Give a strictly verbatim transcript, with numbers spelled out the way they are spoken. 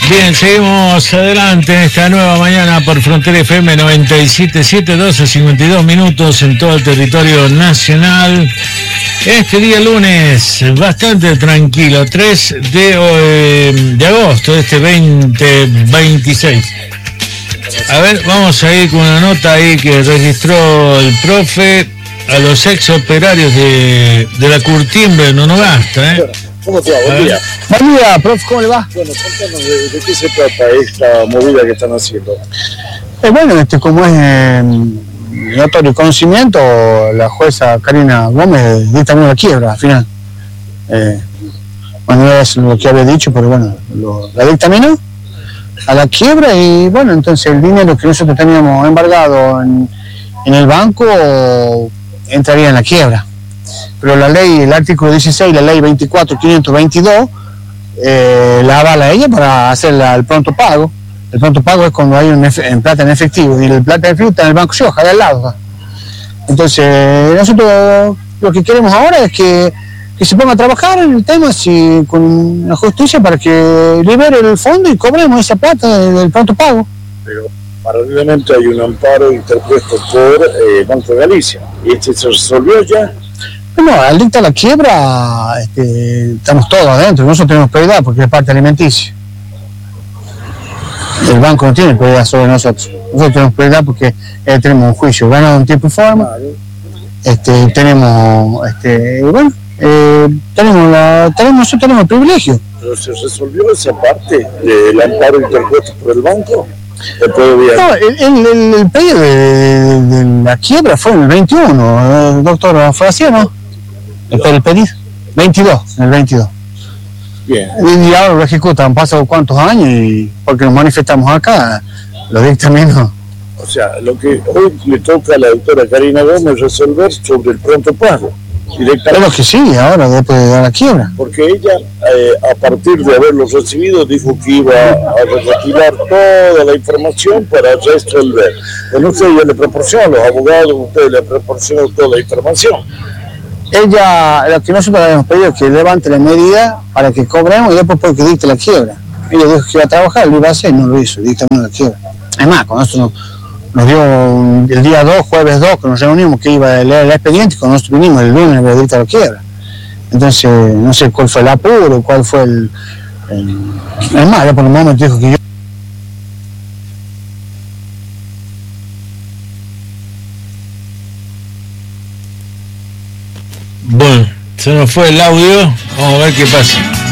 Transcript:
Bien, seguimos adelante en esta nueva mañana por Frontera F M noventa y siete punto siete, doce cincuenta y dos minutos en todo el territorio nacional. Este día lunes, bastante tranquilo, tres de, eh, de agosto de este veinte veintiséis. A ver, vamos a ir con una nota ahí que registró el profe a los ex operarios de, de la Curtimbre en Onogasta, ¿eh? ¿Cómo te va? Buen día. Buen día, profe, ¿cómo le va? Bueno, contanos de, de qué se trata esta movida que están haciendo. Eh, bueno, este, como es eh, notorio conocimiento, la jueza Karina Gómez dictaminó la quiebra al final. Eh, bueno, no es lo que había dicho, pero bueno, lo, la dictaminó a la quiebra y bueno, entonces el dinero que nosotros teníamos embargado en, en el banco entraría en la quiebra. Pero la ley, el artículo dieciséis, la ley veinticuatro quinientos veintidós, eh, la avala a ella para hacer la, el pronto pago. El pronto pago es cuando hay un en plata en efectivo, y el plata en efectivo está en el Banco Sioja, de al lado. ¿no? Entonces, nosotros lo que queremos ahora es que, que se ponga a trabajar en el tema si, con la justicia para que libere el fondo y cobremos esa plata del, del pronto pago. Pero paralelamente hay un amparo interpuesto por eh, Banco de Galicia. ¿Y este se resolvió ya? Bueno, al dictar la quiebra, este, estamos todos adentro, nosotros tenemos prioridad porque es parte alimenticia. El banco no tiene prioridad sobre nosotros. Nosotros tenemos prioridad porque eh, tenemos un juicio ganado en tiempo y forma. Este, tenemos, este, bueno, eh, tenemos, la, tenemos, nosotros tenemos el privilegio. ¿Pero se resolvió esa parte del amparo interpuesto por el banco? No, el, el, el, el pedido de, de, de la quiebra fue en el veintiuno, eh, doctor, ¿fue así o no? El, el pedido, veintidós, en el veintidós. Bien. Y ahora lo ejecutan, han pasado cuántos años y porque nos manifestamos acá, lo dictaminó. O sea, lo que hoy le toca a la doctora Karina Gómez resolver sobre el pronto pago. Pero que sí, ahora después de la quiebra. Porque ella, eh, a partir de haberlos recibido, dijo que iba a recopilar toda la información para resolver. Pero usted ya le proporcionó a los abogados, usted le proporcionó toda la información. Ella, lo que nosotros habíamos pedido es que levante la medida para que cobremos y después porque dicte la quiebra. Ella dijo que iba a trabajar, lo iba a hacer, no lo hizo, dictaminó la quiebra. Además, con esto nos, nos dio un, el día dos, jueves dos, que nos reunimos, que iba a leer el expediente, y cuando nosotros vinimos el lunes le dicta la quiebra. Entonces, no sé cuál fue el apuro, cuál fue el... el además, ya por un momento dijo que yo... Bueno, se nos fue el audio, vamos a ver qué pasa.